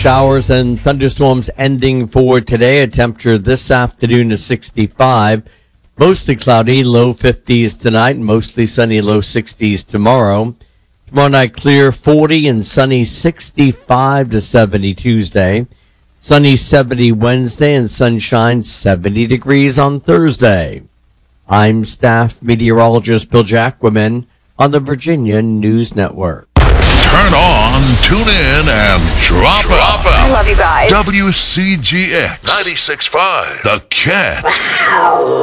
Showers and thunderstorms ending for today. A temperature this afternoon is 65. Mostly cloudy, low 50s tonight, mostly sunny, low 60s tomorrow. Tomorrow night clear, 40 and sunny, 65 to 70 Tuesday. Sunny 70 Wednesday and sunshine 70 degrees on Thursday. I'm staff meteorologist Bill Jacquemin on the Virginia News Network. Turn on, tune in, and drop out. I love you guys. WCGX 96.5, The Cat.